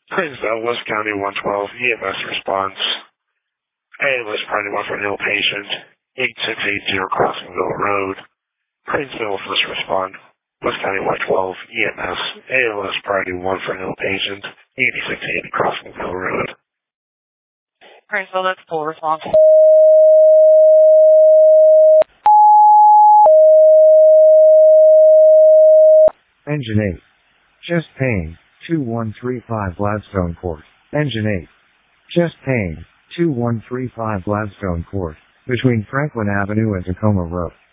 Princeton, West County 112, EMS response. ALS priority 1 for an ill patient, 8680 Crossingville Road. Princeton, first respond. West County 112, EMS, ALS priority 1 for an ill patient, 8680 Crossingville Road. Princeton, that's full response. Engine 8. Chest pain, 2135 Gladstone Court. Engine 8. Chest pain, 2135 Gladstone Court, between Franklin Avenue and Tacoma Road.